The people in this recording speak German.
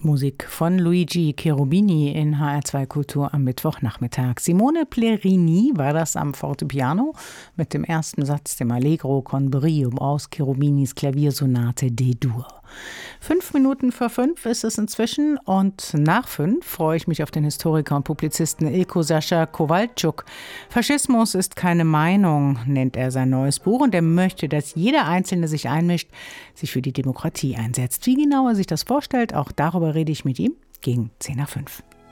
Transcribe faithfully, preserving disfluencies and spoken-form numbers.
Musik von Luigi Cherubini in H R zwei Kultur am Mittwochnachmittag. Simone Plerini war das am Fortepiano mit dem ersten Satz, dem Allegro con brio aus Cherubinis Klaviersonate D-Dur. Fünf Minuten vor fünf ist es inzwischen und nach fünf freue ich mich auf den Historiker und Publizisten Ilko Sascha Kowalczuk. Faschismus ist keine Meinung, nennt er sein neues Buch, und er möchte, dass jeder Einzelne sich einmischt, sich für die Demokratie einsetzt. Wie genau er sich das vorstellt, auch darüber rede ich mit ihm gegen zehn nach fünf.